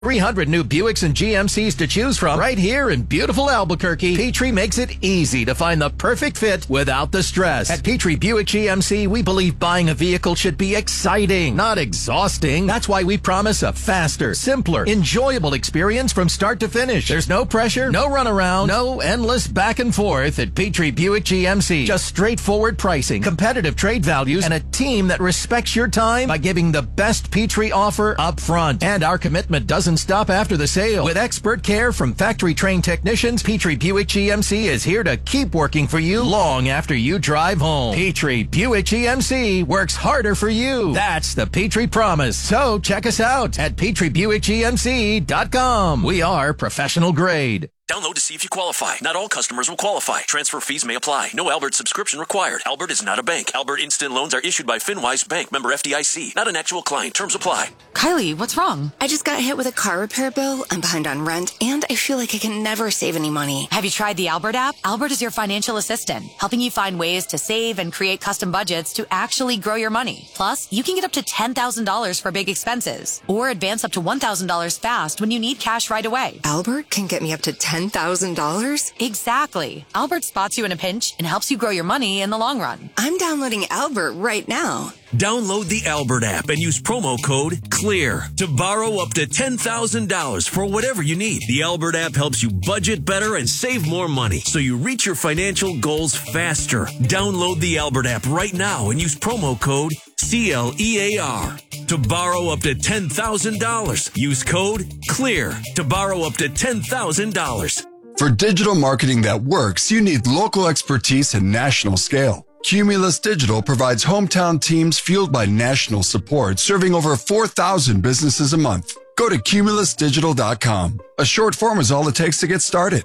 300 new Buicks and GMCs to choose from right here in beautiful Albuquerque. Petrie makes it easy to find the perfect fit without the stress. At Petrie Buick GMC, we believe buying a vehicle should be exciting, not exhausting. That's why we promise a faster, simpler, enjoyable experience from start to finish. There's no pressure, no runaround, no endless back and forth at Petrie Buick GMC. Just straightforward pricing, competitive trade values, and a team that respects your time by giving the best Petrie offer up front. And our commitment doesn't stop after the sale. With expert care from factory-trained technicians, Petrie Buick GMC is here to keep working for you long after you drive home. Petrie Buick GMC works harder for you. That's the Petrie promise. So check us out at PetrieBuickGMC.com. We are professional grade. Download to see if you qualify. Not all customers will qualify. Transfer fees may apply. No Albert subscription required. Albert is not a bank. Albert Instant Loans are issued by FinWise Bank, member FDIC. Not an actual client. Terms apply. Kylie, what's wrong? I just got hit with a car repair bill. I'm behind on rent, and I feel like I can never save any money. Have you tried the Albert app? Albert is your financial assistant, helping you find ways to save and create custom budgets to actually grow your money. Plus, you can get up to $10,000 for big expenses, or advance up to $1,000 fast when you need cash right away. Albert can get me up to $10,000? Exactly. Albert spots you in a pinch and helps you grow your money in the long run. I'm downloading Albert right now. Download the Albert app and use promo code CLEAR to borrow up to $10,000 for whatever you need. The Albert app helps you budget better and save more money so you reach your financial goals faster. Download the Albert app right now and use promo code CLEAR to borrow up to $10,000. Use code CLEAR to borrow up to $10,000. For digital marketing that works, you need local expertise and national scale. Cumulus Digital provides hometown teams fueled by national support, serving over 4,000 businesses a month. Go to cumulusdigital.com. A short form is all it takes to get started.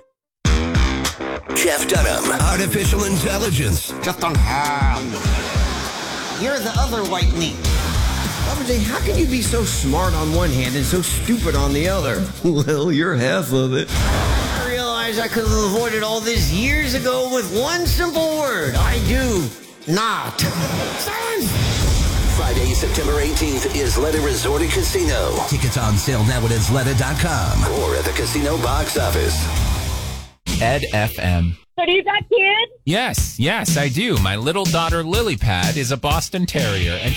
Jeff Dunham. Artificial intelligence. Just on half. You're the other white meat. How can you be so smart on one hand and so stupid on the other? Well, you're half of it. I realized I could have avoided all this years ago with one simple word. I do not. Silence! Friday, September 18th, Isleta Resort and Casino. Tickets on sale now at Isleta.com or at the casino box office. Ed FM. So do you got kids? Yes, I do. My little daughter, Lily Pad, is a Boston Terrier, and